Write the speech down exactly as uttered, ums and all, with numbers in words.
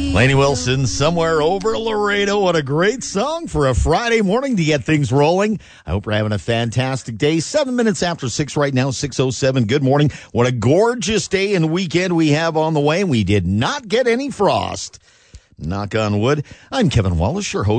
Lainey Wilson, Somewhere Over Laredo. What a great song for a Friday morning to get things rolling. I hope you're having a fantastic day. Seven minutes after six right now, six oh seven. Good morning. What a gorgeous day and weekend we have on the way. We did not get any frost. Knock on wood. I'm Kevin Wallace, your host.